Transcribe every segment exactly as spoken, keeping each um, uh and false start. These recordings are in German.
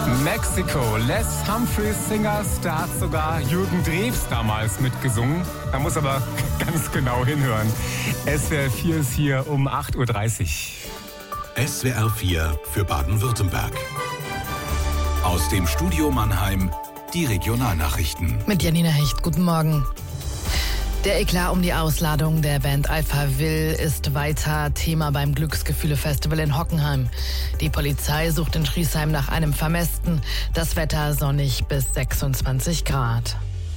Mexico, Les Humphreys Singers, da hat sogar Jürgen Drews damals mitgesungen. Da muss aber ganz genau hinhören. S W R vier ist hier um acht Uhr dreißig. S W R vier für Baden-Württemberg. Aus dem Studio Mannheim die Regionalnachrichten. Mit Janina Hecht, guten Morgen. Der Eklat um die Ausladung der Band Alphaville ist weiter Thema beim Glücksgefühle-Festival in Hockenheim. Die Polizei sucht in Schriesheim nach einem Vermissten. Das Wetter sonnig bis sechsundzwanzig Grad.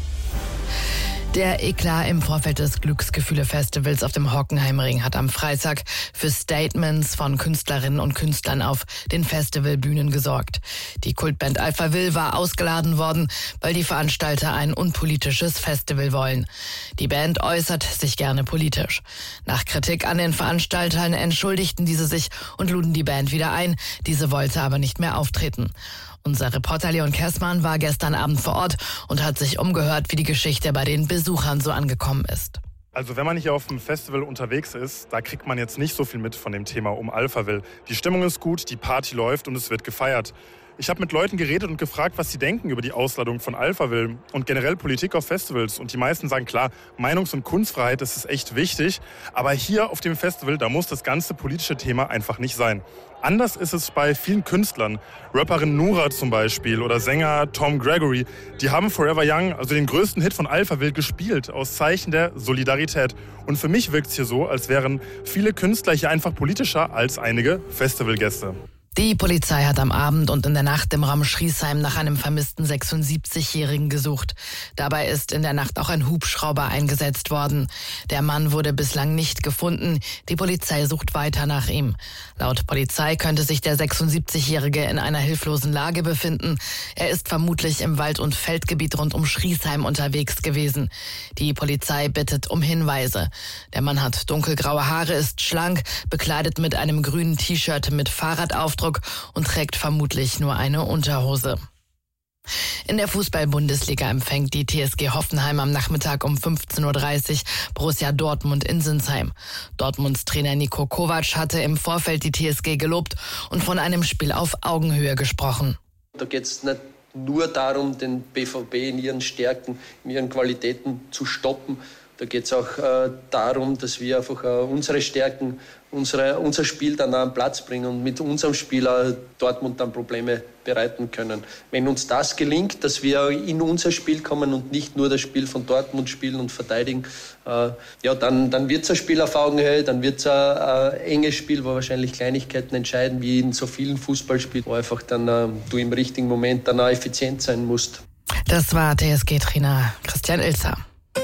Der Eklat im Vorfeld des Glücksgefühle-Festivals auf dem Hockenheimring hat am Freitag für Statements von Künstlerinnen und Künstlern auf den Festivalbühnen gesorgt. Die Kultband Alphaville war ausgeladen worden, weil die Veranstalter ein unpolitisches Festival wollen. Die Band äußert sich gerne politisch. Nach Kritik an den Veranstaltern entschuldigten diese sich und luden die Band wieder ein. Diese wollte aber nicht mehr auftreten. Unser Reporter Leon Kessmann war gestern Abend vor Ort und hat sich umgehört, wie die Geschichte bei den Besuchern so angekommen ist. Also wenn man hier auf dem Festival unterwegs ist, da kriegt man jetzt nicht so viel mit von dem Thema um Alphaville. Die Stimmung ist gut, die Party läuft und es wird gefeiert. Ich habe mit Leuten geredet und gefragt, was sie denken über die Ausladung von Alphaville und generell Politik auf Festivals. Und die meisten sagen, klar, Meinungs- und Kunstfreiheit, das ist echt wichtig. Aber hier auf dem Festival, da muss das ganze politische Thema einfach nicht sein. Anders ist es bei vielen Künstlern. Rapperin Nura zum Beispiel oder Sänger Tom Gregory. Die haben Forever Young, also den größten Hit von Alphaville, gespielt aus Zeichen der Solidarität. Und für mich wirkt es hier so, als wären viele Künstler hier einfach politischer als einige Festivalgäste. Die Polizei hat am Abend und in der Nacht im Raum Schriesheim nach einem vermissten sechsundsiebzigjährigen gesucht. Dabei ist in der Nacht auch ein Hubschrauber eingesetzt worden. Der Mann wurde bislang nicht gefunden. Die Polizei sucht weiter nach ihm. Laut Polizei könnte sich der sechsundsiebzigjährige in einer hilflosen Lage befinden. Er ist vermutlich im Wald- und Feldgebiet rund um Schriesheim unterwegs gewesen. Die Polizei bittet um Hinweise. Der Mann hat dunkelgraue Haare, ist schlank, bekleidet mit einem grünen T-Shirt mit Fahrradaufdruck und trägt vermutlich nur eine Unterhose. In der Fußball-Bundesliga empfängt die T S G Hoffenheim am Nachmittag um fünfzehn Uhr dreißig Borussia Dortmund in Sinsheim. Dortmunds Trainer Niko Kovac hatte im Vorfeld die T S G gelobt und von einem Spiel auf Augenhöhe gesprochen. Da geht es nicht nur darum, den B V B in ihren Stärken, in ihren Qualitäten zu stoppen. Da geht es auch äh, darum, dass wir einfach äh, unsere Stärken, unsere, unser Spiel dann an den Platz bringen und mit unserem Spiel äh, Dortmund dann Probleme bereiten können. Wenn uns das gelingt, dass wir in unser Spiel kommen und nicht nur das Spiel von Dortmund spielen und verteidigen, äh, ja, dann, dann wird es ein Spiel auf Augenhöhe, dann wird es ein, ein enges Spiel, wo wahrscheinlich Kleinigkeiten entscheiden, wie in so vielen Fußballspielen, wo einfach dann äh, du im richtigen Moment dann auch effizient sein musst. Das war T S G-Trainer Christian Ilzer.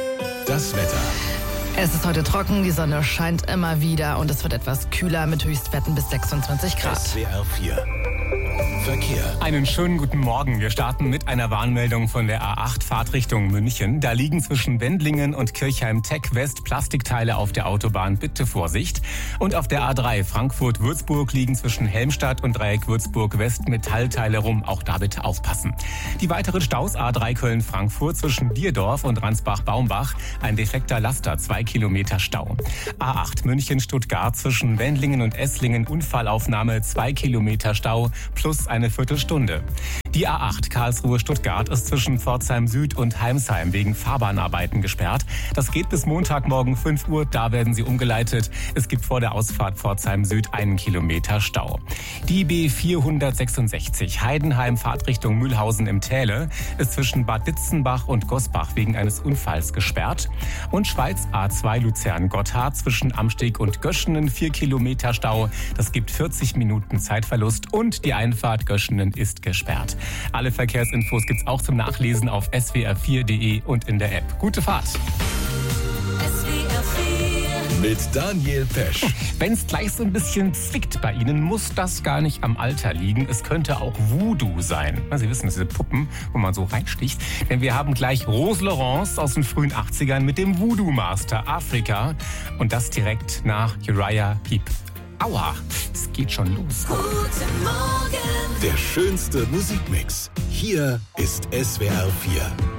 Das Wetter. Es ist heute trocken, die Sonne scheint immer wieder und es wird etwas kühler mit Höchstwerten bis sechsundzwanzig Grad. S W R vier. Verkehr. Einen schönen guten Morgen. Wir starten mit einer Warnmeldung von der A acht Fahrtrichtung München. Da liegen zwischen Wendlingen und Kirchheim-Tech West Plastikteile auf der Autobahn. Bitte Vorsicht. Und auf der A drei Frankfurt-Würzburg liegen zwischen Helmstadt und Dreieck Würzburg West Metallteile rum. Auch da bitte aufpassen. Die weiteren Staus: A drei Köln-Frankfurt zwischen Dierdorf und Ransbach-Baumbach. Ein defekter Laster, zwei Kilometer Stau. A acht München-Stuttgart zwischen Wendlingen und Esslingen Unfallaufnahme, zwei Kilometer Stau plus eine Viertelstunde. Die A acht Karlsruhe-Stuttgart ist zwischen Pforzheim Süd und Heimsheim wegen Fahrbahnarbeiten gesperrt. Das geht bis Montagmorgen fünf Uhr, da werden sie umgeleitet. Es gibt vor der Ausfahrt Pforzheim Süd einen Kilometer Stau. Die B vierhundertsechsundsechzig Heidenheim Fahrtrichtung Mühlhausen im Täle ist zwischen Bad Ditzenbach und Gosbach wegen eines Unfalls gesperrt. Und Schweiz A zwei Luzern-Gotthard zwischen Amsteg und Göschenen vier Kilometer Stau. Das gibt vierzig Minuten Zeitverlust und die Einfahrt Göschenen ist gesperrt. Alle Verkehrsinfos gibt's auch zum Nachlesen auf s w r vier punkt d e und in der App. Gute Fahrt! S W R vier Mit Daniel Pesch. Wenn es gleich so ein bisschen zwickt bei Ihnen, muss das gar nicht am Alter liegen. Es könnte auch Voodoo sein. Sie wissen, diese Puppen, wo man so reinsticht. Denn wir haben gleich Rose Laurence aus den frühen achtzigern mit dem Voodoo Master Afrika. Und das direkt nach Uriah Heep. Aua, es geht schon los. Guten Morgen. Der schönste Musikmix. Hier ist S W R vier.